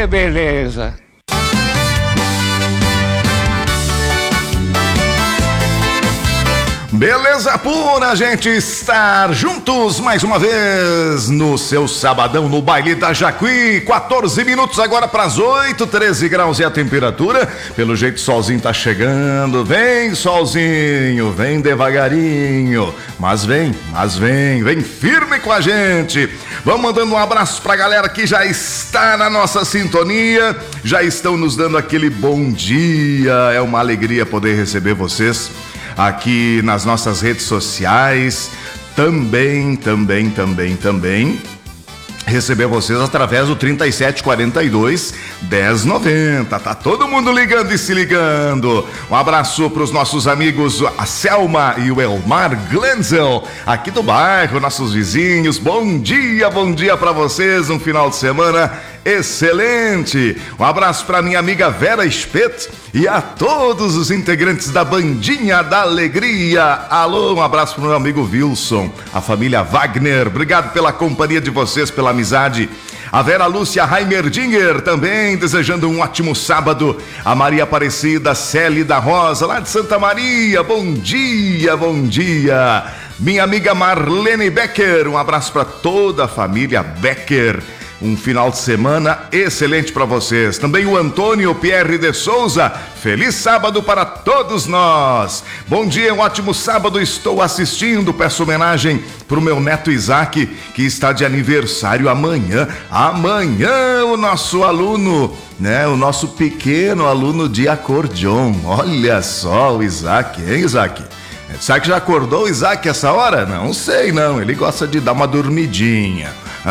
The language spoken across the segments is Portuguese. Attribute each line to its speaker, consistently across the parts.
Speaker 1: Que beleza!
Speaker 2: Beleza pura, gente, estar juntos mais uma vez no seu sabadão no baile da Jacuí. 14 minutos agora para as 8, 13 graus é a temperatura. Pelo jeito o solzinho tá chegando. Vem, solzinho, vem devagarinho, mas vem firme com a gente. Vamos mandando um abraço pra galera que já está na nossa sintonia, já estão nos dando aquele bom dia. É uma alegria poder receber vocês aqui nas nossas redes sociais, também receber vocês através do 3742-1090. Tá todo mundo ligando e se ligando. Um abraço para os nossos amigos, a Selma e o Elmar Glenzel, aqui do bairro, nossos vizinhos. Bom dia para vocês, um final de semana excelente. Um abraço para minha amiga Vera Spet e a todos os integrantes da Bandinha da Alegria. Alô, um abraço para o meu amigo Wilson, a família Wagner. Obrigado pela companhia de vocês, pela amizade. A Vera Lúcia Heimerdinger também desejando um ótimo sábado. A Maria Aparecida Celi da Rosa, lá de Santa Maria. Bom dia. Minha amiga Marlene Becker, um abraço para toda a família Becker. Um final de semana excelente para vocês. Também o Antônio Pierre de Souza. Feliz sábado para todos nós. Bom dia, um ótimo sábado. Estou assistindo. Peço homenagem para o meu neto Isaac, que está de aniversário amanhã. Amanhã, o nosso aluno, né? O nosso pequeno aluno de acordeon. Olha só o Isaac, hein, Isaac? Será que já acordou o Isaac essa hora? Não sei, não. Ele gosta de dar uma dormidinha.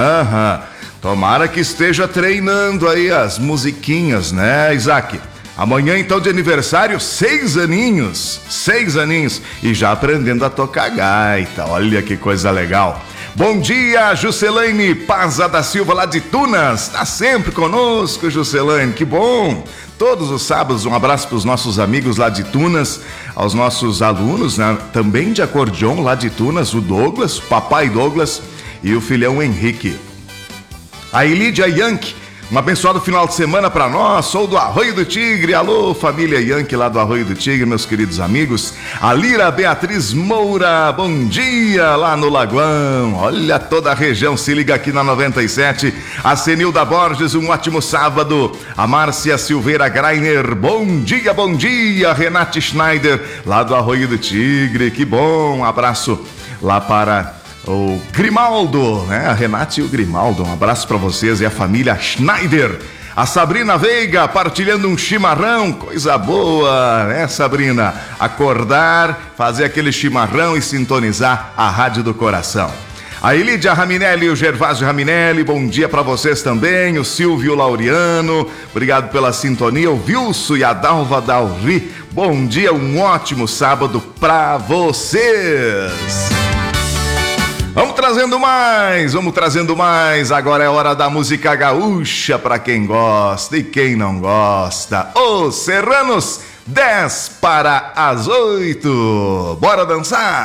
Speaker 2: Tomara que esteja treinando aí as musiquinhas, né, Isaac? Amanhã, então, de aniversário, 6 aninhos. E já aprendendo a tocar gaita. Olha que coisa legal. Bom dia, Juscelane Paza da Silva, lá de Tunas. Tá sempre conosco, Juscelane, que bom. Todos os sábados, um abraço para os nossos amigos lá de Tunas, aos nossos alunos, né, também de acordeon lá de Tunas, o Douglas, o papai Douglas e o filhão Henrique. A Elídia Yankee, um abençoado final de semana para nós. Sou do Arroio do Tigre. Alô, família Yankee lá do Arroio do Tigre, meus queridos amigos. A Lira Beatriz Moura, bom dia lá no Lagoão. Olha, toda a região se liga aqui na 97. A Senilda Borges, um ótimo sábado. A Márcia Silveira Greiner, bom dia. Renate Schneider, lá do Arroio do Tigre, que bom. Um abraço lá para o Grimaldo, né? A Renata e o Grimaldo, um abraço pra vocês e a família Schneider. A Sabrina Veiga partilhando um chimarrão, coisa boa, né, Sabrina? Acordar, fazer aquele chimarrão e sintonizar a Rádio do Coração. A Elídia Raminelli e o Gervásio Raminelli, bom dia pra vocês também. O Silvio Laureano, obrigado pela sintonia. O Vilso e a Dalva Dalvi, bom dia, um ótimo sábado pra vocês. Vamos trazendo mais. Agora é hora da música gaúcha para quem gosta e quem não gosta. Os Serranos, 10 para as 8. Bora dançar?